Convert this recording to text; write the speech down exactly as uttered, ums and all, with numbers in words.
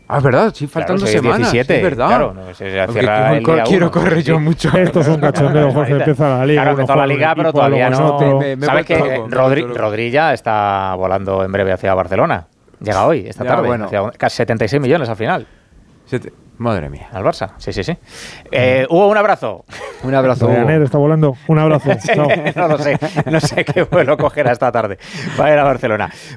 Ah, es verdad, sí, faltan Claro, dos si es semanas. diecisiete, sí, es verdad. claro, no, se, se Porque cierra el co- día quiero uno, correr yo sí. mucho. Esto es un cachondeo, Jorge. Empieza la liga. Claro, uno empezó la juega en un liga, pero equipo, todavía luego en no. otro. Me- me he ¿Sabes que vuelto loco, me he Rodri, vuelto loco. Rodri ya está volando en breve hacia Barcelona? Llega hoy, esta Ya, tarde. bueno. Hacia casi setenta y seis millones al final. Siete- Madre mía. Al Barça, sí, sí, sí. Eh, Hugo, un abrazo. Un abrazo. Ryanair está volando. Un abrazo. Chao. No lo sé, no sé qué vuelo cogerá esta tarde para ir a Barcelona.